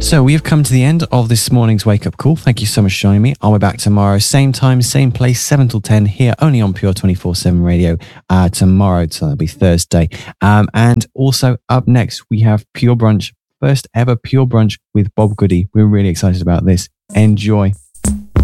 So we have come to the end of this morning's Wake Up Call. Thank you so much for joining me. I'll be back tomorrow, same time, same place, 7 till 10 here, only on Pure 24/7 Radio tomorrow. So that'll be Thursday. And also up next, we have Pure Brunch, first ever Pure Brunch with Bob Goody. We're really excited about this. Enjoy.